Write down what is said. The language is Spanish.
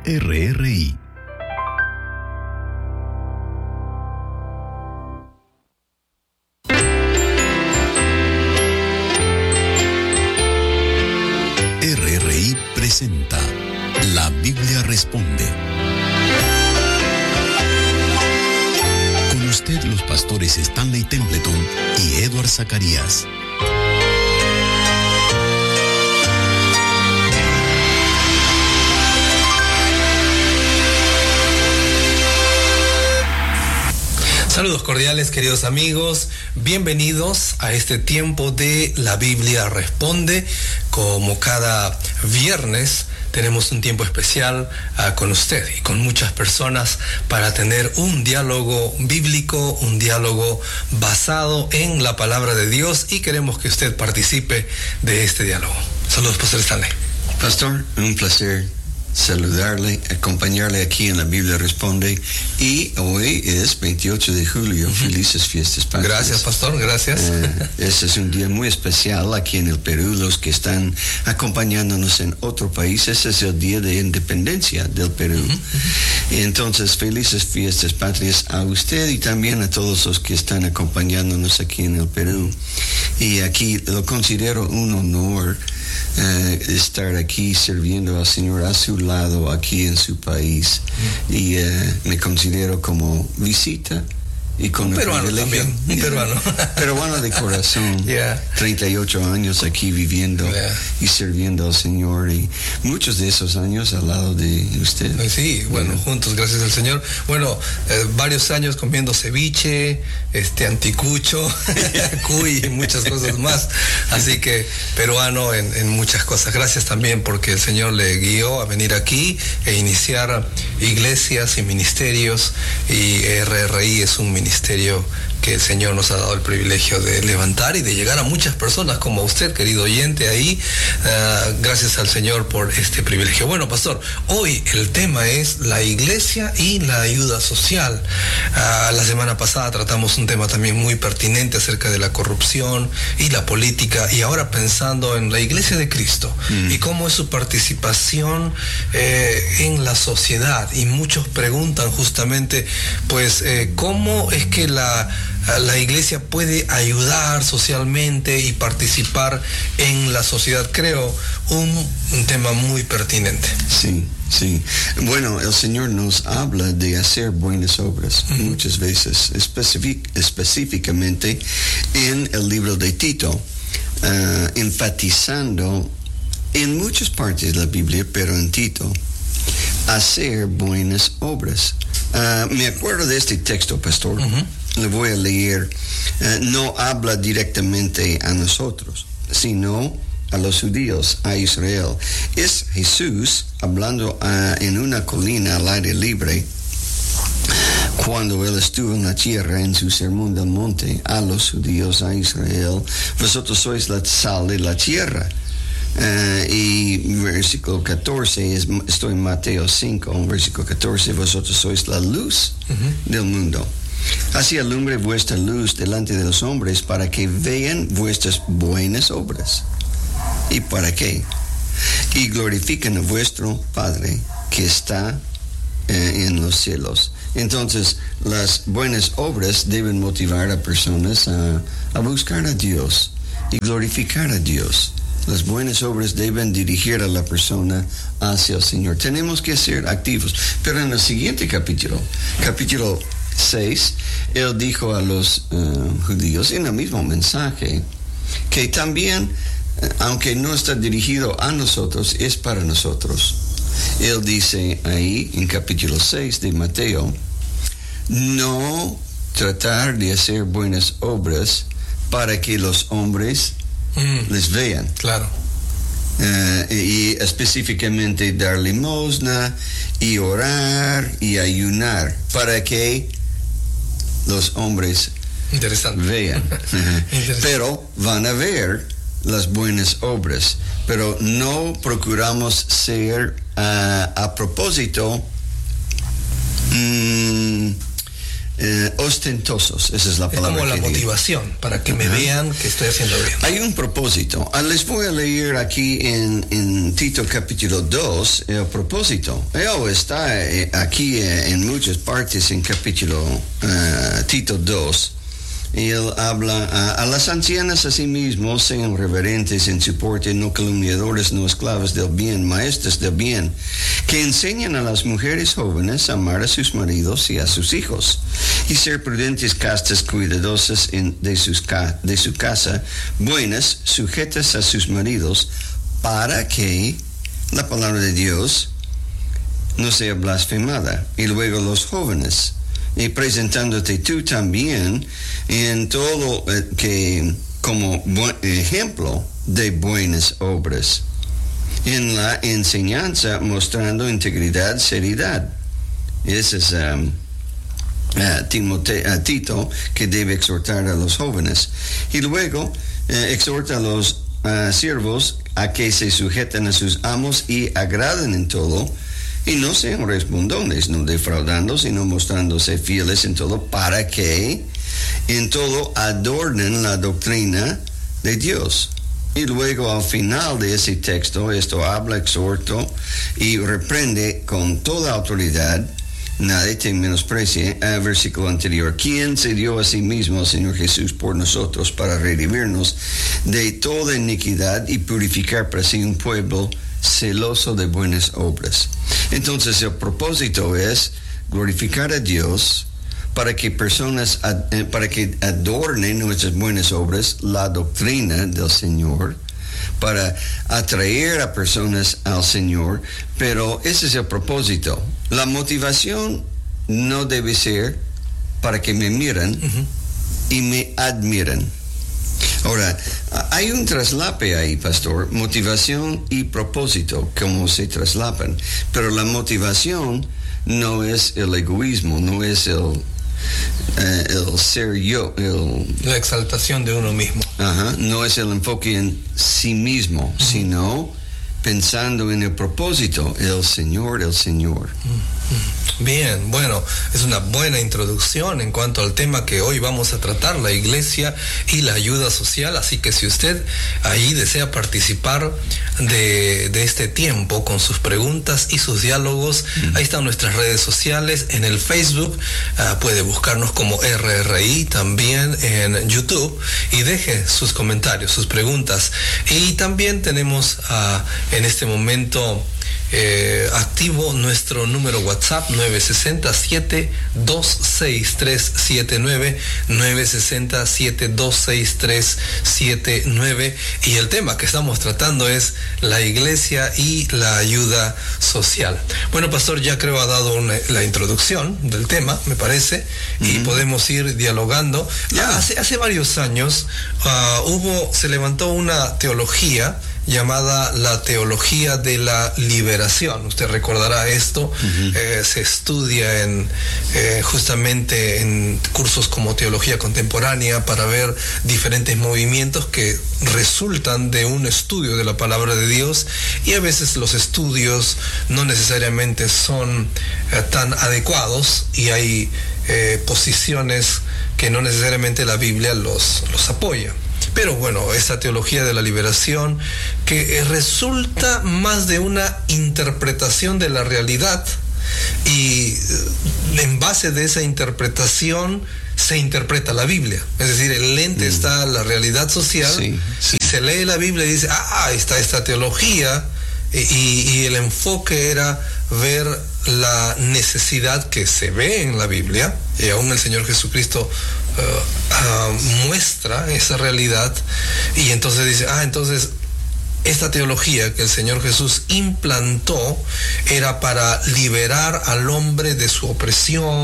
RRI. RRI presenta La Biblia Responde. Con usted los pastores Stanley Templeton y Edward Zacarías. Saludos cordiales, queridos amigos, bienvenidos a este tiempo de La Biblia Responde. Como cada viernes tenemos un tiempo especial con usted y con muchas personas para tener un diálogo bíblico, un diálogo basado en la palabra de Dios, y queremos que usted participe de este diálogo. Saludos, Pastor Stanley. Pastor, un placer saludarle, acompañarle aquí en La Biblia Responde, y hoy es 28 de julio. Felices fiestas patrias. Gracias, Pastor, gracias. Este es un día muy especial aquí en el Perú. Los que están acompañándonos en otro país, este es el día de independencia del Perú. Y entonces, felices fiestas patrias a usted y también a todos los que están acompañándonos aquí en el Perú. Y aquí lo considero un honor estar aquí sirviendo al Señor a su lado, aquí en su país. Y me considero como visita y con un peruano también, un peruano de corazón. 38 años aquí viviendo y sirviendo al Señor, y muchos de esos años al lado de usted. Sí, bueno, juntos, gracias al Señor. Bueno, varios años comiendo ceviche, anticucho, cuy y muchas cosas más. Así que peruano en muchas cosas. Gracias también porque el Señor le guió a venir aquí e iniciar iglesias y ministerios, y RRI es un ministerio que el Señor nos ha dado el privilegio de levantar y de llegar a muchas personas como usted, querido oyente ahí. Gracias al Señor por este privilegio. Bueno, Pastor, hoy el tema es la iglesia y la ayuda social. La semana pasada tratamos un tema también muy pertinente acerca de la corrupción y la política, y ahora pensando en la iglesia de Cristo y cómo es su participación en la sociedad. Y muchos preguntan justamente, pues, ¿cómo es que la iglesia puede ayudar socialmente y participar en la sociedad? Creo un tema muy pertinente. Sí. Bueno, el Señor nos habla de hacer buenas obras muchas veces, específicamente en el libro de Tito, enfatizando en muchas partes de la Biblia, pero en Tito, hacer buenas obras. Me acuerdo de este texto, Pastor. Le voy a leer. No habla directamente a nosotros, sino a los judíos, a Israel. Es Jesús hablando en una colina al aire libre, cuando él estuvo en la tierra, en su sermón del monte, a los judíos, a Israel: vosotros sois la sal de la tierra. Y versículo 14, estoy en Mateo 5, versículo 14, vosotros sois la luz del mundo. Así alumbre vuestra luz delante de los hombres, para que vean vuestras buenas obras. ¿Y para qué? Y glorifiquen a vuestro Padre que está en los cielos. Entonces, las buenas obras deben motivar a personas a buscar a Dios y glorificar a Dios. Las buenas obras deben dirigir a la persona hacia el Señor. Tenemos que ser activos. Pero en el siguiente capítulo 6, él dijo a los judíos, en el mismo mensaje, que también, aunque no está dirigido a nosotros, es para nosotros. Él dice ahí, en capítulo 6 de Mateo, no tratar de hacer buenas obras para que los hombres les vean. Claro. Y específicamente dar limosna y orar y ayunar para que los hombres vean. Pero van a ver las buenas obras, pero no procuramos ser a propósito ostentosos. Esa es la Es palabra. como la que digo. motivación, para que me vean que estoy haciendo bien. Hay un propósito. Les voy a leer aquí en Tito capítulo 2 el propósito. Él está aquí en muchas partes en capítulo Tito 2. Y él habla a las ancianas asimismo, sean reverentes en su porte, no calumniadores, no esclavas del bien, maestras del bien, que enseñan a las mujeres jóvenes a amar a sus maridos y a sus hijos, y ser prudentes, castas, cuidadosas de su casa, buenas, sujetas a sus maridos, para que la palabra de Dios no sea blasfemada. Y luego los jóvenes, y presentándote tú también en todo que como buen ejemplo de buenas obras, en la enseñanza mostrando integridad, seriedad. Ese es Tito, que debe exhortar a los jóvenes. Y luego exhorta a los siervos a que se sujeten a sus amos y agraden en todo, y no sean respondones, no defraudando, sino mostrándose fieles en todo, para que en todo adornen la doctrina de Dios. Y luego al final de ese texto, esto habla, exhorto y reprende con toda autoridad. Nadie te menosprecie. Versículo anterior. ¿Quién se dio a sí mismo al Señor Jesús por nosotros para redimirnos de toda iniquidad y purificar para sí un pueblo celoso de buenas obras? Entonces el propósito es glorificar a Dios para que para que adornen nuestras buenas obras, la doctrina del Señor, para atraer a personas al Señor. Pero ese es el propósito. La motivación no debe ser para que me miren y me admiren. Ahora, hay un traslape ahí, pastor, motivación y propósito, como se traslapan. Pero la motivación no es el egoísmo, no es el ser yo, la exaltación de uno mismo. No es el enfoque en sí mismo, sino pensando en el propósito, el Señor. Bien, bueno, es una buena introducción en cuanto al tema que hoy vamos a tratar, la iglesia y la ayuda social. Así que si usted ahí desea participar de este tiempo con sus preguntas y sus diálogos, ahí están nuestras redes sociales. En el Facebook puede buscarnos como RRI, también en YouTube, y deje sus comentarios, sus preguntas. Y también tenemos en este momento activo nuestro número WhatsApp 960-726379, 960-726379, y el tema que estamos tratando es la iglesia y la ayuda social. Bueno, pastor, ya creo ha dado la introducción del tema, me parece, y podemos ir dialogando. Hace varios años se levantó una teología llamada la teología de la liberación. Usted recordará esto. Se estudia justamente en cursos como teología contemporánea para ver diferentes movimientos que resultan de un estudio de la palabra de Dios, y a veces los estudios no necesariamente son tan adecuados, y hay posiciones que no necesariamente la Biblia los apoya. Pero bueno, esa teología de la liberación, que resulta más de una interpretación de la realidad, y en base de esa interpretación se interpreta la Biblia. Es decir, el lente está la realidad social, y se lee la Biblia y dice, está esta teología, y el enfoque era ver la necesidad que se ve en la Biblia, y aún el Señor Jesucristo muestra esa realidad, y entonces dice, entonces esta teología que el Señor Jesús implantó era para liberar al hombre de su opresión,